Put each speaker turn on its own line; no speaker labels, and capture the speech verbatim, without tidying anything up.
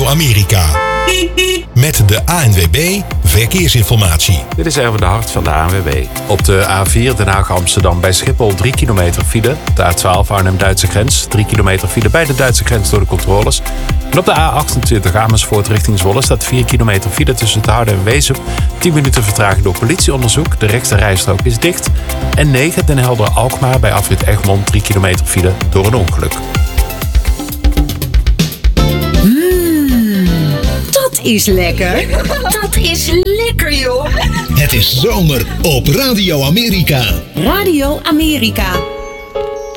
Amerika. Met de A N W B Verkeersinformatie.
Dit is Erwin de Hart van de A N W B. Op de A vier Den Haag-Amsterdam bij Schiphol drie kilometer file. De A twaalf Arnhem-Duitse grens drie kilometer file bij de Duitse grens door de controles. En op de A achtentwintig Amersfoort richting Zwolle staat vier kilometer file tussen het Harde en Wezep. tien minuten vertraging door politieonderzoek. De rechtse rijstrook is dicht. En negen Den Helder-Alkmaar bij afrit Egmond drie kilometer file door een ongeluk.
Dat is lekker. Dat is lekker, joh.
Het is zomer op Radio Amerika.
Radio Amerika.